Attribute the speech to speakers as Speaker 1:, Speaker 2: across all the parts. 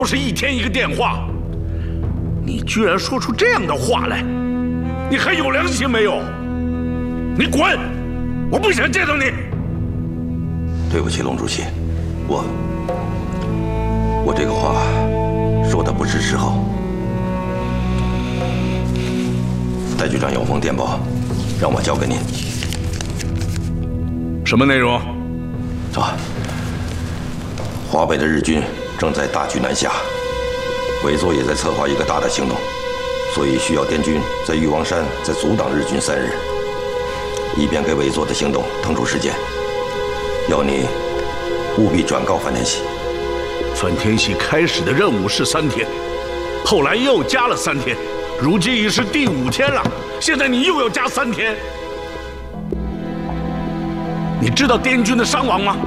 Speaker 1: 都是一天一个电话，你居然说出这样的话来，你还有良心没有？你滚！我不想见到你。
Speaker 2: 对不起，龙主席，我这个话说的不是时候。戴局长有封电报，让我交给您。
Speaker 1: 什么内容？
Speaker 2: 华北的日军正在大举南下，伪作也在策划一个大的行动，所以需要滇军在玉王山再阻挡日军3日，以便给伪作的行动腾出时间。要你务必转告范天喜。
Speaker 1: 范天喜开始的任务是3天，后来又加了3天，如今已是第5天了。现在你又要加3天，你知道滇军的伤亡吗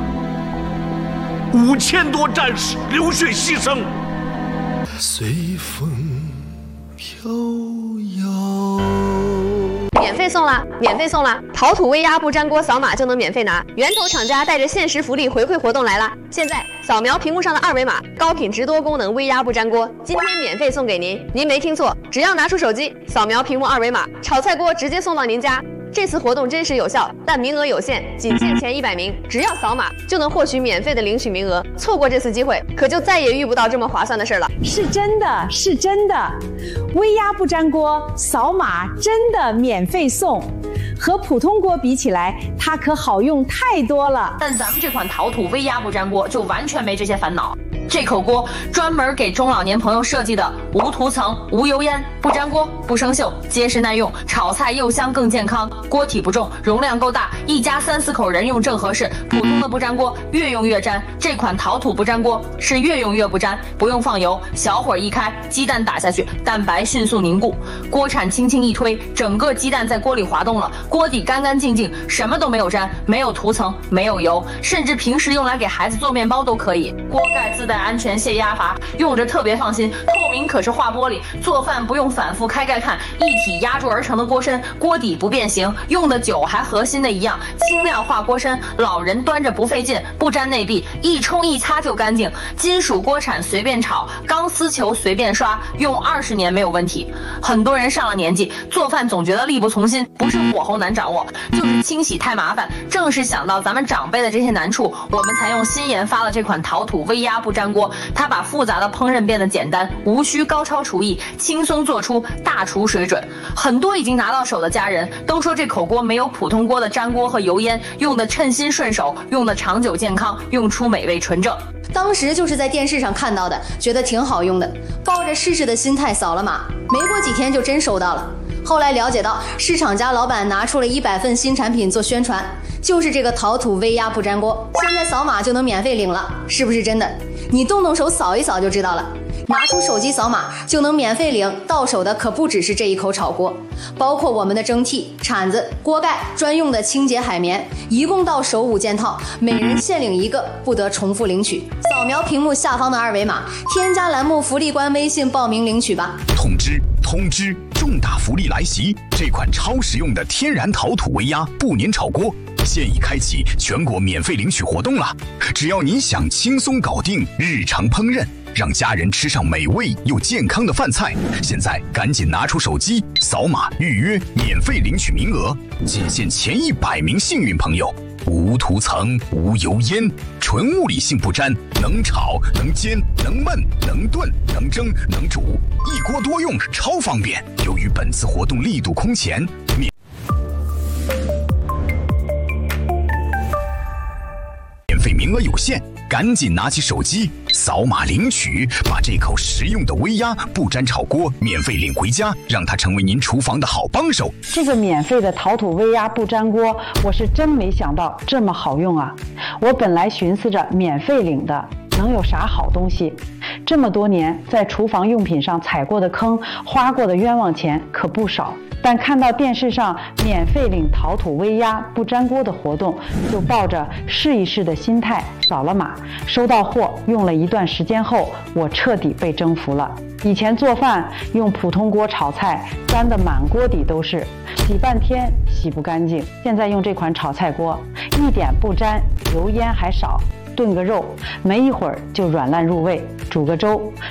Speaker 1: ？5000多战士流血牺牲。
Speaker 3: 随风飘摇。
Speaker 4: 免费送啦！免费送啦！陶土微压不粘锅扫码就能免费拿，源头厂家带着限时福利回馈活动来啦！现在扫描屏幕上的2维码，高品质多功能微压不粘锅，今天免费送给您。您没听错，只要拿出手机扫描屏幕2维码，炒菜锅直接送到您家。这次活动真实有效，但名额有限，仅限前100名，只要扫码就能获取免费的领取名额。错过这次机会，可就再也遇不到这么划算的事了。
Speaker 5: 是真的，是真的，微压不粘锅扫码真的免费送。和普通锅比起来，它可好用太多了。
Speaker 6: 但咱们这款陶土微压不粘锅就完全没这些烦恼。这口锅专门给中老年朋友设计的，无涂层、无油烟，不粘锅、不生锈，结实耐用，炒菜又香更健康。锅体不重，容量够大，一家3、4口人用正合适。普通的不粘锅越用越粘，这款陶土不粘锅是越用越不粘，不用放油，小火一开，鸡蛋打下去，蛋白迅速凝固，锅铲轻轻一推，整个鸡蛋在锅里滑动了，锅底干干净净，什么都没有粘，没有涂层，没有油，甚至平时用来给孩子做面包都可以。锅盖自带安全泄压阀，用着特别放心，透明可视化玻璃，做饭不用反复开盖看，一体压铸而成的锅身，锅底不变形，用的久还和新的一样，轻量化锅身，老人端着不费劲，不粘内壁，一冲一擦就干净。金属锅铲随便炒，钢丝球随便刷，用20年没有问题。很多人上了年纪，做饭总觉得力不从心，不是火候难掌握，就是清洗太麻烦。正是想到咱们长辈的这些难处，我们才用新研发了这款陶土微压不粘锅。它把复杂的烹饪变得简单，无需高超厨艺，轻松做出大厨水准。很多已经拿到手的家人都说这口锅没有普通锅的粘锅和油烟，用的称心顺手，用的长久健康，用出美味纯正。
Speaker 7: 当时就是在电视上看到的，觉得挺好用的，抱着试试的心态扫了码，没过几天就真收到了。后来了解到，市场家老板拿出了100份新产品做宣传，就是这个陶土微压不粘锅，现在扫码就能免费领了，是不是真的？你动手扫一扫就知道了。拿出手机扫码就能免费领，到手的可不只是这一口炒锅，包括我们的蒸屉、铲子、锅盖、专用的清洁海绵，一共到手5件套，每人限领1个，不得重复领取。扫描屏幕下方的2维码，添加栏目福利官微信报名领取吧。
Speaker 8: 通知！重大福利来袭！这款超实用的天然陶土微压不粘炒锅现已开启全国免费领取活动了。只要你想轻松搞定日常烹饪，让家人吃上美味又健康的饭菜，现在赶紧拿出手机扫码预约，免费领取名额，仅限前100名幸运朋友。无涂层、无油烟，纯物理性不粘，能炒能煎能焖能炖能蒸能煮，一锅多用，超方便。由于本次活动力度空前，免费名额有限，赶紧拿起手机扫码领取，把这口实用的微压不粘炒锅免费领回家，让它成为您厨房的好帮手。
Speaker 5: 这个免费的陶土微压不粘锅，我是真没想到这么好用啊！我本来寻思着免费领的能有啥好东西，这么多年在厨房用品上踩过的坑，花过的冤枉钱可不少。但看到电视上免费领陶土微压不粘锅的活动，就抱着试一试的心态扫了码，收到货用了一段时间后，我彻底被征服了。以前做饭用普通锅炒菜，粘得满锅底都是，洗半天洗不干净。现在用这款炒菜锅，一点不粘，油烟还少，炖个肉没一会儿就软烂入味，煮个粥